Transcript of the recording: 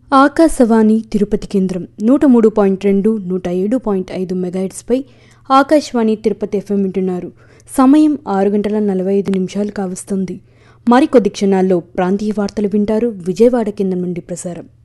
ఆకాశవాణి తిరుపతి కేంద్రం 103.2 107.5 మెగాహెర్ట్జ్పై ఆకాశవాణి తిరుపతి ఎఫ్ఎం వింటున్నారు. సమయం 6:45 కావస్తుంది. మరికొద్ది క్షణాల్లో ప్రాంతీయ వార్తలు వింటారు. విజయవాడ కేంద్రం నుండి ప్రసారం.